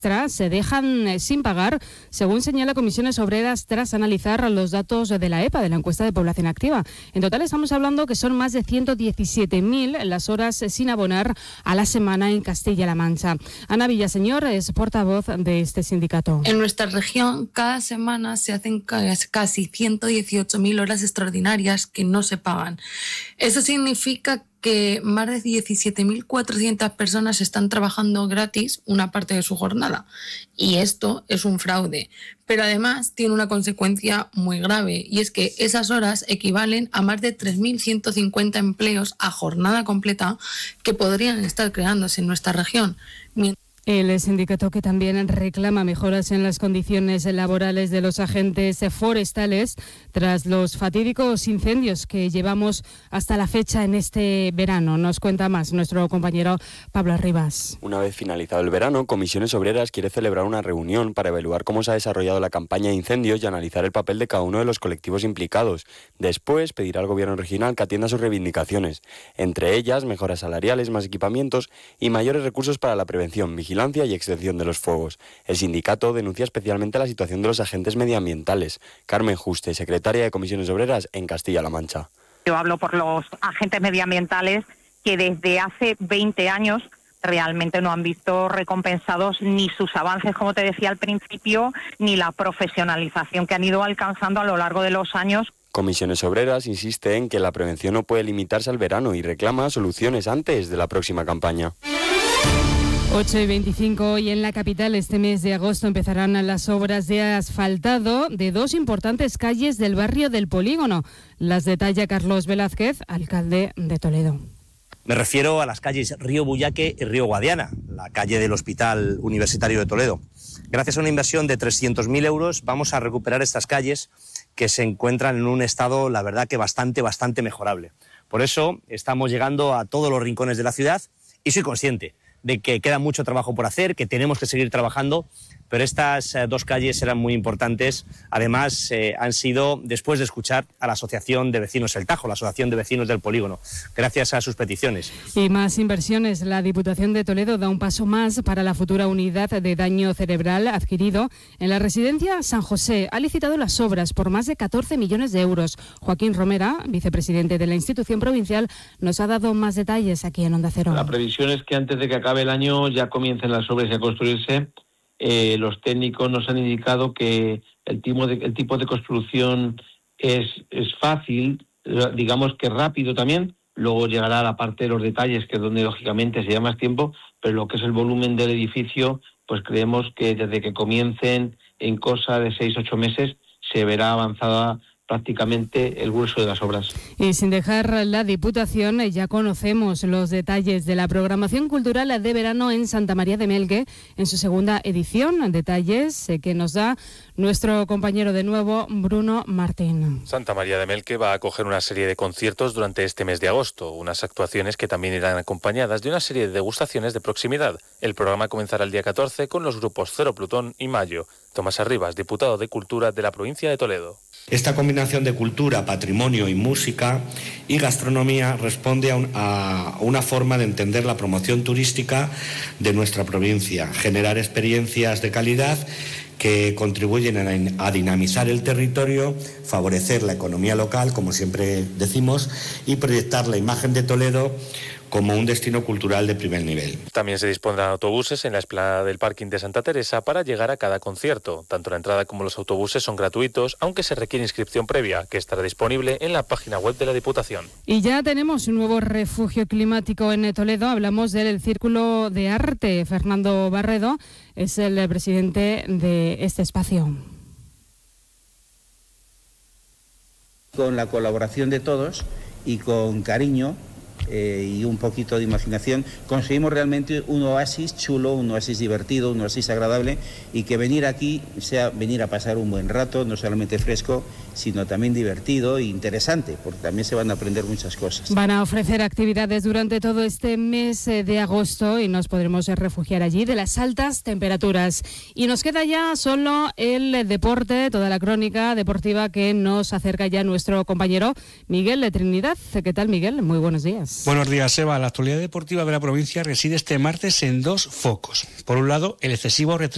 se dejan sin pagar, según señala Comisiones Obreras tras analizar los datos de la EPA, de la encuesta de población activa. En total estamos hablando que son más de 117.000 las horas sin abonar a la semana en Castilla-La Mancha. Ana Villaseñor es portavoz de este sindicato. En nuestra región cada semana se hacen casi 118.000 horas extraordinarias que no se pagan. Eso significa que más de 17.400 personas están trabajando gratis una parte de su jornada. Y esto es un fraude. Pero además tiene una consecuencia muy grave, y es que esas horas equivalen a más de 3.150 empleos a jornada completa que podrían estar creándose en nuestra región. El sindicato, que también reclama mejoras en las condiciones laborales de los agentes forestales tras los fatídicos incendios que llevamos hasta la fecha en este verano. Nos cuenta más nuestro compañero Pablo Rivas. Una vez finalizado el verano, Comisiones Obreras quiere celebrar una reunión para evaluar cómo se ha desarrollado la campaña de incendios y analizar el papel de cada uno de los colectivos implicados. Después pedirá al Gobierno regional que atienda sus reivindicaciones, entre ellas mejoras salariales, más equipamientos y mayores recursos para la prevención, vigilancia y extinción de los fuegos. El sindicato denuncia especialmente la situación de los agentes medioambientales. Carmen Juste, secretaria de Comisiones Obreras en Castilla-La Mancha. Yo hablo por los agentes medioambientales que desde hace 20 años realmente no han visto recompensados ni sus avances, como te decía al principio, ni la profesionalización que han ido alcanzando a lo largo de los años. Comisiones Obreras insiste en que la prevención no puede limitarse al verano y reclama soluciones antes de la próxima campaña. 8:25 y en la capital este mes de agosto empezarán las obras de asfaltado de dos importantes calles del barrio del Polígono. Las detalla Carlos Velázquez, alcalde de Toledo. Me refiero a las calles Río Buyaque y Río Guadiana, la calle del Hospital Universitario de Toledo. Gracias a una inversión de 300.000 euros vamos a recuperar estas calles que se encuentran en un estado, la verdad, que bastante mejorable. Por eso estamos llegando a todos los rincones de la ciudad y soy consciente de que queda mucho trabajo por hacer, que tenemos que seguir trabajando, pero estas dos calles eran muy importantes. Además, han sido después de escuchar a la Asociación de Vecinos El Tajo, la Asociación de Vecinos del Polígono, gracias a sus peticiones. Y más inversiones. La Diputación de Toledo da un paso más para la futura unidad de daño cerebral adquirido en la residencia San José. Ha licitado las obras por más de 14 millones de euros. Joaquín Romera, vicepresidente de la institución provincial, nos ha dado más detalles aquí en Onda Cero. La previsión es que antes de que acabe el año ya comiencen las obras a construirse. Los técnicos nos han indicado que el tipo de construcción es fácil, digamos que rápido también. Luego llegará la parte de los detalles, que es donde lógicamente se lleva más tiempo, pero lo que es el volumen del edificio, pues creemos que desde que comiencen en cosa de 6-8 meses se verá avanzada prácticamente el grueso de las obras. Y sin dejar la Diputación, ya conocemos los detalles de la programación cultural de verano en Santa María de Melgue en su segunda edición. Detalles que nos da nuestro compañero de nuevo, Bruno Martín. Santa María de Melgue va a acoger una serie de conciertos durante este mes de agosto, unas actuaciones que también irán acompañadas de una serie de degustaciones de proximidad. El programa comenzará el día 14 con los grupos Cero Plutón y Mayo. Tomás Arribas, diputado de Cultura de la provincia de Toledo. Esta combinación de cultura, patrimonio y música y gastronomía responde a una forma de entender la promoción turística de nuestra provincia, generar experiencias de calidad que contribuyen a dinamizar el territorio, favorecer la economía local, como siempre decimos, y proyectar la imagen de Toledo como un destino cultural de primer nivel. También se dispondrán autobuses en la explanada del parking de Santa Teresa para llegar a cada concierto. Tanto la entrada como los autobuses son gratuitos, aunque se requiere inscripción previa, que estará disponible en la página web de la Diputación. Y ya tenemos un nuevo refugio climático en Toledo. Hablamos del Círculo de Arte. Fernando Barredo es el presidente de este espacio. Con la colaboración de todos y con cariño y un poquito de imaginación, conseguimos realmente un oasis chulo, un oasis divertido, un oasis agradable, y que venir aquí sea venir a pasar un buen rato, no solamente fresco, sino también divertido e interesante, porque también se van a aprender muchas cosas. Van a ofrecer actividades durante todo este mes de agosto y nos podremos refugiar allí de las altas temperaturas. Y nos queda ya solo el deporte, toda la crónica deportiva que nos acerca ya nuestro compañero Miguel de Trinidad. ¿Qué tal, Miguel? Muy buenos días. Buenos días, Eva. La actualidad deportiva de la provincia reside este martes en dos focos. Por un lado, el excesivo retraso